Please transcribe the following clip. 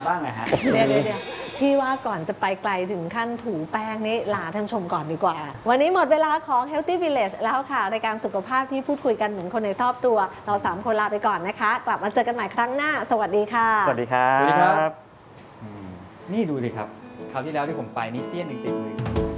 บ้างไงฮะเดี๋ยวพี่ว่าก่อนจะไปไกลถึงขั้นถูแป้งนี่ลาท่านชมก่อนดีกว่า วันนี้หมดเวลาของ Healthy Village แล้วค่ะรายการสุขภาพที่พูดคุยกันเหมือนคนในครอบครัวเรา3คนลาไปก่อนนะคะ กลับมาเจอกันใหม่ครั้งหน้า สวัสดีค่ะสวัสดีครับสวัสดีครับนี่ดูดิครับคราวที่แล้วที่ผมไปนี่เตี้ยนติดมือ